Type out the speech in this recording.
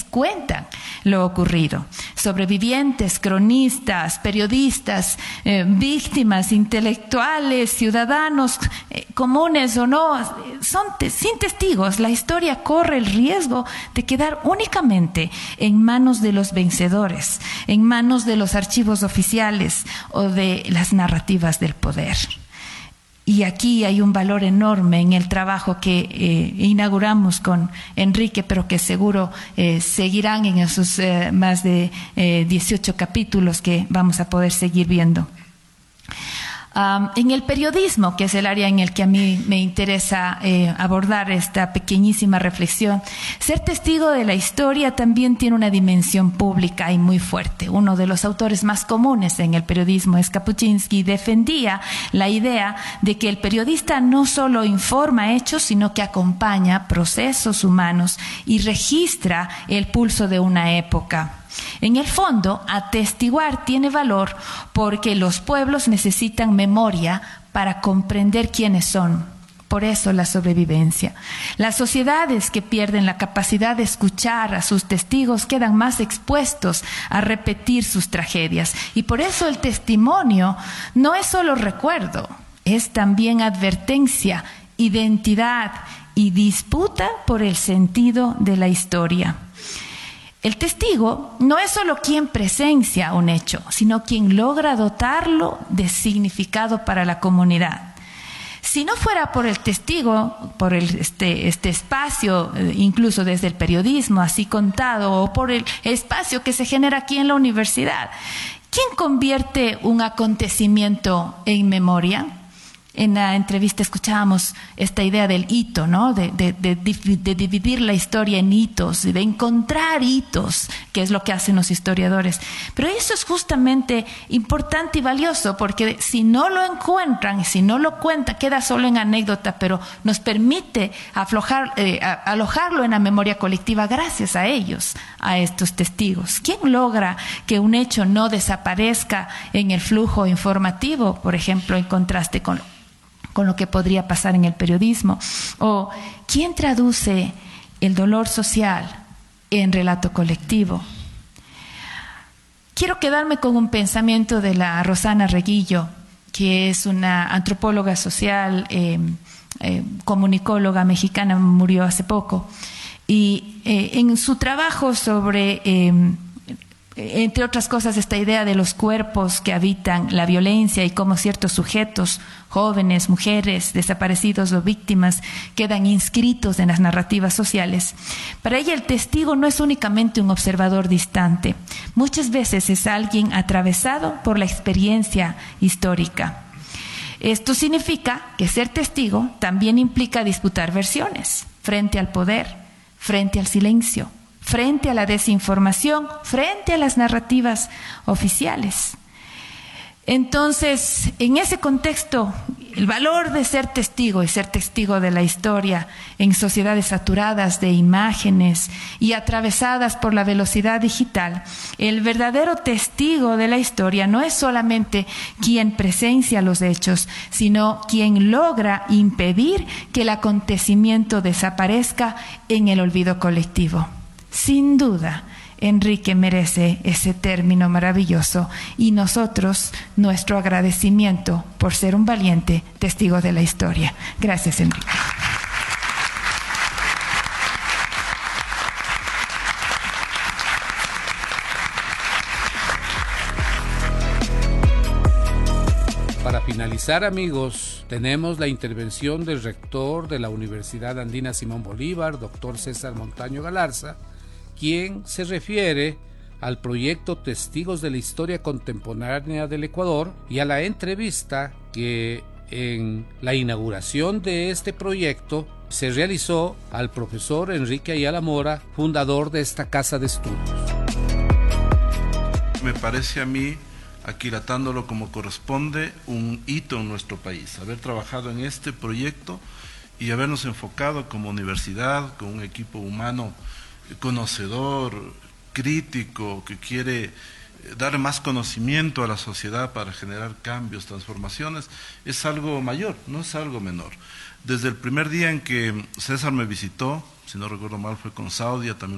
cuentan lo ocurrido. Sobrevivientes, cronistas, periodistas, víctimas, intelectuales, ciudadanos comunes o no, sin testigos. La historia corre el riesgo de quedar únicamente en manos de los vencedores, en manos de los archivos oficiales o de las narrativas del poder. Y aquí hay un valor enorme en el trabajo que inauguramos con Enrique, pero que seguro seguirán en esos más de 18 capítulos que vamos a poder seguir viendo. En el periodismo, que es el área en el que a mí me interesa abordar esta pequeñísima reflexión, ser testigo de la historia también tiene una dimensión pública y muy fuerte. Uno de los autores más comunes en el periodismo es Kapuscinski. Defendía la idea de que el periodista no solo informa hechos, sino que acompaña procesos humanos y registra el pulso de una época. En el fondo, atestiguar tiene valor porque los pueblos necesitan memoria para comprender quiénes son. Por eso la sobrevivencia. Las sociedades que pierden la capacidad de escuchar a sus testigos quedan más expuestos a repetir sus tragedias. Y por eso el testimonio no es solo recuerdo, es también advertencia, identidad y disputa por el sentido de la historia. El testigo no es solo quien presencia un hecho, sino quien logra dotarlo de significado para la comunidad. Si no fuera por el testigo, por este espacio, incluso desde el periodismo así contado, o por el espacio que se genera aquí en la universidad, ¿quién convierte un acontecimiento en memoria? En la entrevista escuchábamos esta idea del hito, ¿no? De dividir la historia en hitos, de encontrar hitos, que es lo que hacen los historiadores. Pero eso es justamente importante y valioso, porque si no lo encuentran, si no lo cuentan, queda solo en anécdota, pero nos permite alojarlo en la memoria colectiva gracias a ellos, a estos testigos. ¿Quién logra que un hecho no desaparezca en el flujo informativo, por ejemplo, en contraste con lo que podría pasar en el periodismo? ¿O quién traduce el dolor social en relato colectivo? Quiero quedarme con un pensamiento de la Rosana Reguillo, que es una antropóloga social, comunicóloga mexicana, murió hace poco, y en su trabajo sobre entre otras cosas, esta idea de los cuerpos que habitan la violencia y cómo ciertos sujetos, jóvenes, mujeres, desaparecidos o víctimas, quedan inscritos en las narrativas sociales. Para ella el testigo no es únicamente un observador distante, muchas veces es alguien atravesado por la experiencia histórica. Esto significa que ser testigo también implica disputar versiones frente al poder, frente al silencio, frente a la desinformación, frente a las narrativas oficiales. Entonces, en ese contexto, el valor de ser testigo y ser testigo de la historia en sociedades saturadas de imágenes y atravesadas por la velocidad digital, el verdadero testigo de la historia no es solamente quien presencia los hechos, sino quien logra impedir que el acontecimiento desaparezca en el olvido colectivo. Sin duda, Enrique merece ese término maravilloso y nosotros nuestro agradecimiento por ser un valiente testigo de la historia. Gracias, Enrique. Para finalizar, amigos, tenemos la intervención del rector de la Universidad Andina Simón Bolívar, doctor César Montaño Galarza, quien se refiere al proyecto Testigos de la Historia Contemporánea del Ecuador y a la entrevista que en la inauguración de este proyecto se realizó al profesor Enrique Ayala Mora, fundador de esta casa de estudios. Me parece a mí, aquilatándolo como corresponde, un hito en nuestro país, haber trabajado en este proyecto y habernos enfocado como universidad, con un equipo humano conocedor, crítico, que quiere dar más conocimiento a la sociedad para generar cambios, transformaciones, es algo mayor, no es algo menor. Desde el primer día en que César me visitó, si no recuerdo mal fue con Saudia, también